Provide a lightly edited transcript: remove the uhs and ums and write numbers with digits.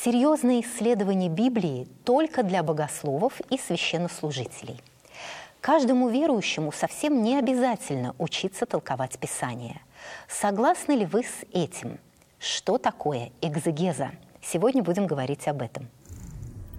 серьезное исследование Библии только для богословов и священнослужителей. Каждому верующему совсем не обязательно учиться толковать Писание. Согласны ли вы с этим? Что такое экзегеза? Сегодня будем говорить об этом.